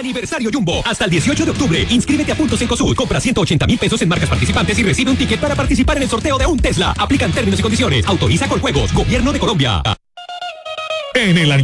Aniversario Jumbo. Hasta el 18 de octubre. Inscríbete a Puntos Encosud. Compra 180,000 pesos en marcas participantes y recibe un ticket para participar en el sorteo de un Tesla. Aplican términos y condiciones. Autoriza con juegos. Gobierno de Colombia. En el